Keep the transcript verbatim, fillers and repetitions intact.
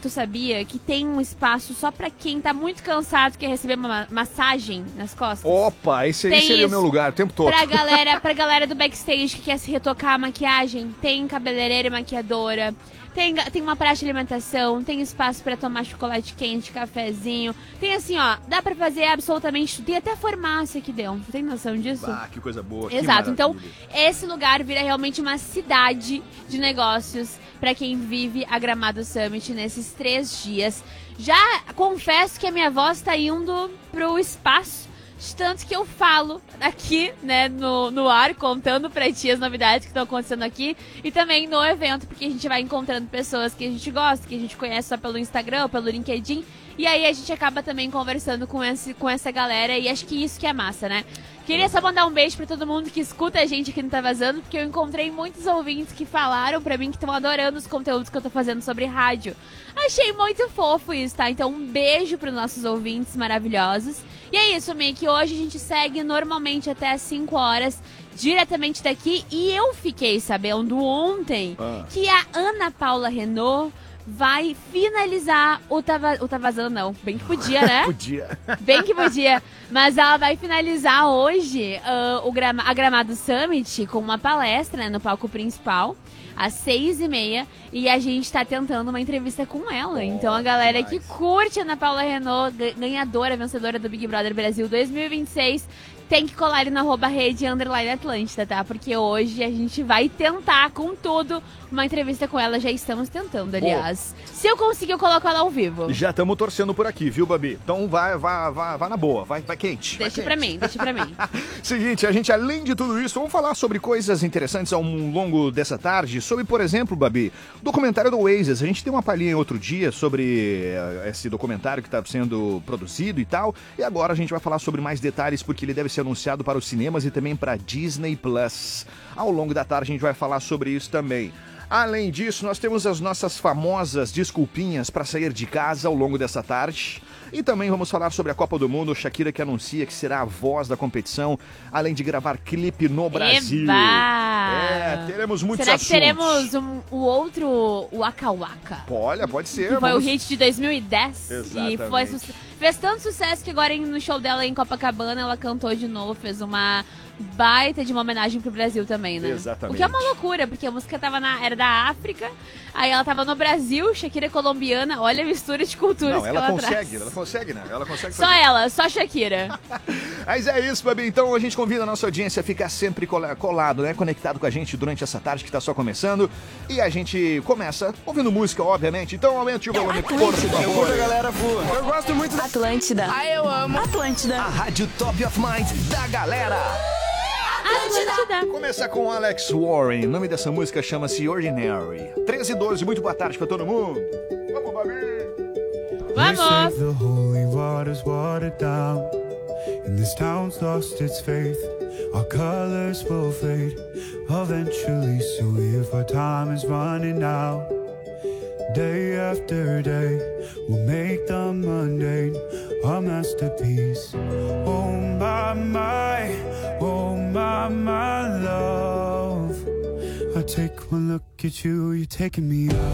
tu sabia que tem um espaço só pra quem tá muito cansado, quer receber uma ma- massagem nas costas? Opa, esse aí Tem seria o isso. meu lugar o tempo todo. Pra galera, pra galera do backstage que quer se retocar a maquiagem, tem cabeleireira e maquiadora. Tem, tem uma praça de alimentação, tem espaço pra tomar chocolate quente, cafezinho. Tem assim, ó, dá pra fazer absolutamente tudo. Tem até farmácia aqui dentro, tem noção disso? Ah, que coisa boa. que Exato, então maravilha. esse lugar vira realmente uma cidade de negócios pra quem vive a Gramado Summit nesses três dias. Já confesso que a minha voz tá indo pro espaço, de tanto que eu falo aqui, né, no, no ar, contando pra ti as novidades que estão acontecendo aqui e também no evento, porque a gente vai encontrando pessoas que a gente gosta, que a gente conhece só pelo Instagram, pelo LinkedIn, e aí a gente acaba também conversando com, esse, com essa galera e acho que isso que é massa, né? Queria só mandar um beijo pra todo mundo que escuta a gente aqui no Tá Vazando, porque eu encontrei muitos ouvintes que falaram pra mim que estão adorando os conteúdos que eu tô fazendo sobre rádio. Achei muito fofo isso, tá? Então um beijo pros nossos ouvintes maravilhosos. E é isso, Mick, hoje a gente segue normalmente até às cinco horas, diretamente daqui, e eu fiquei sabendo ontem Ah. que a Ana Paula Renault vai finalizar o Tá, Va- o tá Vazando, não, bem que podia, né? Podia. Bem que podia. Mas ela vai finalizar hoje ah, o grama, a Gramado Summit com uma palestra, né, no palco principal, às seis e meia. E a gente tá tentando uma entrevista com ela. Então a galera que demais. curte a Ana Paula Renault, ga- ganhadora, vencedora do Big Brother Brasil dois mil e vinte e seis, tem que colar ali na arroba rede underline Atlântida, tá? Porque hoje a gente vai tentar, com tudo, uma entrevista com ela. Já estamos tentando, aliás. Se eu conseguir, eu coloco ela ao vivo. Já estamos torcendo por aqui, viu, Babi? Então vai, vai, vai, vai na boa, vai, vai quente. Deixa vai pra quente. mim, deixa pra mim. Seguinte, a gente, além de tudo isso, vamos falar sobre coisas interessantes ao longo dessa tarde. Sobre, por exemplo, Babi, o documentário do Oasis. A gente tem uma palhinha outro dia sobre eh, esse documentário que está sendo produzido e tal. E agora a gente vai falar sobre mais detalhes, porque ele deve ser anunciado para os cinemas e também para Disney Plus. Ao longo da tarde a gente vai falar sobre isso também. Além disso, nós temos as nossas famosas desculpinhas para sair de casa ao longo dessa tarde. E também vamos falar sobre a Copa do Mundo, Shakira que anuncia que será a voz da competição, além de gravar clipe no Brasil. Eba! É, teremos muitos Será que assuntos. teremos um, o outro, o Waka Waka? Olha, pode ser. Que foi vamos- o hit de dois mil e dez. Exatamente. E foi su- fez tanto sucesso que agora em- no show dela em Copacabana ela cantou de novo, fez uma baita de uma homenagem pro Brasil também, né? Exatamente. O que é uma loucura, porque a música tava na, era da África, aí ela tava no Brasil, Shakira é colombiana, olha a mistura de culturas Não, que ela, ela consegue, traz. ela consegue, né? Ela consegue Só fazer. ela, só Shakira. Mas é isso, Babi. Então a gente convida a nossa audiência a ficar sempre cola- colado, né? Conectado com a gente durante essa tarde que tá só começando. E a gente começa ouvindo música, obviamente. Então aumente o volume, por favor. a galera voa. Eu gosto muito da Atlântida. Ah, eu amo. Atlântida. A rádio Top of Mind da galera. Atlântida. Começa com Alex Warren. O nome dessa música chama-se Ordinary. treze e doze, muito boa tarde pra todo mundo. Vamos, Babi. They say Vamos! the holy water's watered down, and this town's lost its faith. Our colors will fade eventually, so if our time is running out, day after day, we'll make the mundane our masterpiece. Oh my, my, oh my, my love. I take one look at you, you're taking me up.